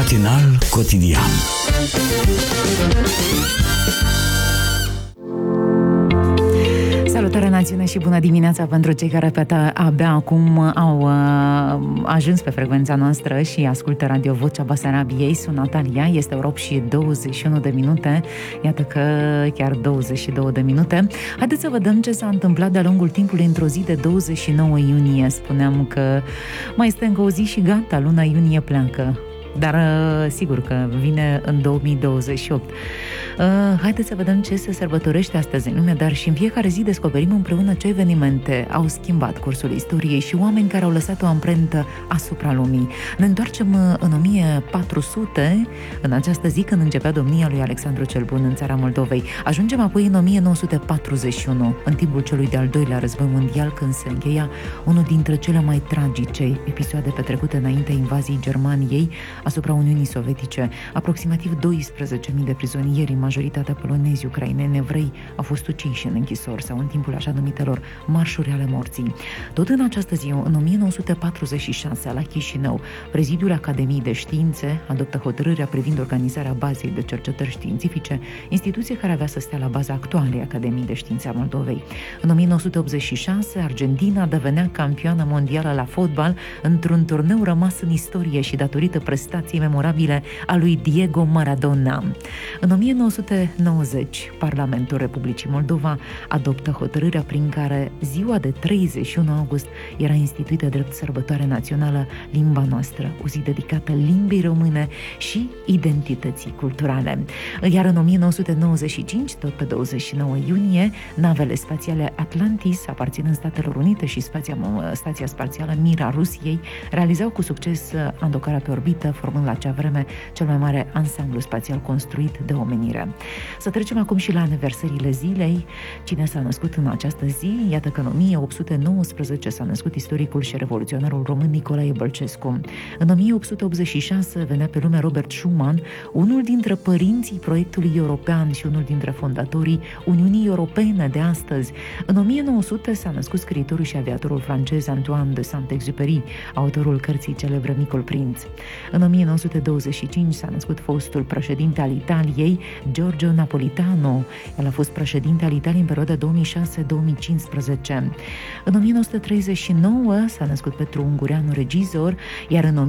Matinal cotidian. Salutare națiune și bună dimineața pentru cei care abia acum au ajuns pe frecvența noastră și ascultă Radio Vocea Basarabiei. Sunt Natalia, este ora 8 și 21 de minute, iată că chiar 22 de minute. Haideți să vedem ce s-a întâmplat de-a lungul timpului într-o zi de 29 iunie. Spuneam că mai este încă o zi și gata, luna iunie pleacă. Dar sigur că vine în 2028. Haideți să vedem ce se sărbătorește astăzi în lume, dar și în fiecare zi descoperim împreună ce evenimente au schimbat cursul istoriei și oameni care au lăsat o amprentă asupra lumii. Ne întoarcem în 1400, în această zi când începea domnia lui Alexandru cel Bun în țara Moldovei. Ajungem apoi în 1941, în timpul celui de-al doilea război mondial, când se încheia unul dintre cele mai tragice episoade petrecute înaintea invaziei Germaniei asupra Uniunii Sovietice. Aproximativ 12.000 de prizonieri, majoritatea polonezi, ucraineni, evrei, au fost uciși în închisori sau în timpul așa numitelor marșuri ale morții. Tot în această zi, în 1946, la Chișinău, Prezidiul Academiei de Științe adoptă hotărârea privind organizarea bazei de cercetări științifice, instituție care avea să stea la baza actualei Academiei de Științe a Moldovei. În 1986, Argentina devenea campioană mondială la fotbal într-un turneu rămas în istorie și datorită prestații memorabile a lui Diego Maradona. În 1990, Parlamentul Republicii Moldova adoptă hotărârea prin care ziua de 31 august era instituită drept sărbătoare națională limba noastră, o zi dedicată limbii române și identității culturale. Iar în 1995, tot pe 29 iunie, navele spațiale Atlantis, aparținând Statelor Unite, și stația spațială Mir a Rusiei, realizau cu succes andocarea pe orbită, formând la acea vreme cel mai mare ansamblu spațial construit de omenire. Să trecem acum și la aniversările zilei. Cine s-a născut în această zi? Iată că în 1819 s-a născut istoricul și revoluționarul român Nicolae Bălcescu. În 1886 venea pe lume Robert Schuman, unul dintre părinții proiectului european și unul dintre fondatorii Uniunii Europene de astăzi. În 1900 s-a născut scriitorul și aviatorul francez Antoine de Saint-Exupéry, autorul cărții celebre Micul Prinț. În 1925 s-a născut fostul președinte al Italiei, Giorgio Napolitano. El a fost președinte al Italiei în perioada 2006-2015. În 1939 s-a născut Petru Ungureanu, regizor, iar în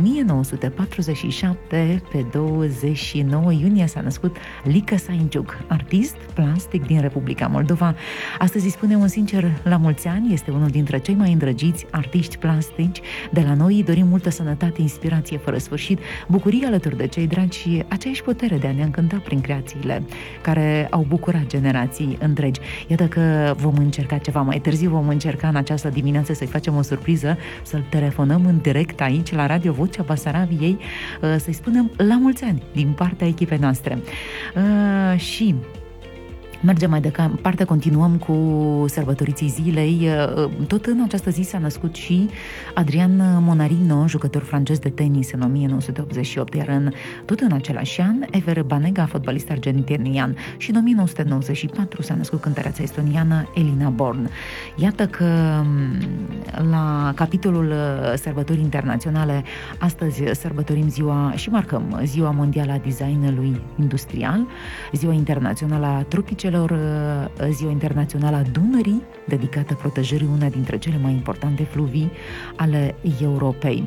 1947, pe 29 iunie, s-a născut Lică Saingiuc, artist plastic din Republica Moldova. Astăzi îi spunem un sincer la mulți ani, este unul dintre cei mai îndrăgiți artiști plastici de la noi. Îi dorim multă sănătate, inspirație fără sfârșit, bucurie alături de cei dragi și aceeași putere de a ne încânta prin creațiile care au bucurat generații întregi. Iată că vom încerca ceva mai târziu, vom încerca în această dimineață să-i facem o surpriză, să-l telefonăm în direct aici la Radio Vocea Basarabiei, să-i spunem la mulți ani din partea echipei noastre. Și mergem mai departe, continuăm cu sărbătoriții zilei. Tot în această zi s-a născut și Adrian Monarino, jucător francez de tenis, în 1988, iar tot în același an, Ever Banega, fotbalist argentinian, și în 1994 s-a născut cântăreața estoniană Elina Born. Iată că la capitolul sărbători internaționale, astăzi sărbătorim ziua și marcăm Ziua Mondială a Designului Industrial, Ziua Internațională a Tropicelor, Ziua Internațională a Dunării, dedicată protejării una dintre cele mai importante fluvii ale Europei.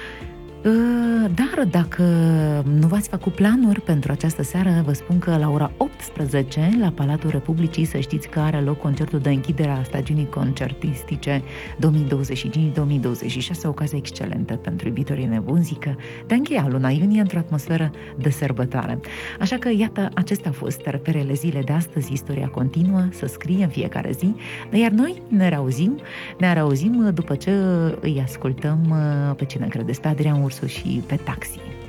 Dar dacă nu v-ați făcut planuri pentru această seară, vă spun că la ora 18 la Palatul Republicii, să știți că are loc concertul de închidere a stagiunii concertistice 2025-2026, o ocazie excelentă pentru iubitorii de muzică de a încheia luna iunie într-o atmosferă de sărbătoare. Așa că iată, acestea au fost reperele zile de astăzi. Istoria continuă să scrie în fiecare zi, iar noi ne reauzim după ce îi ascultăm pe cine credeți, pe Adrian Ursu și pe Taxi.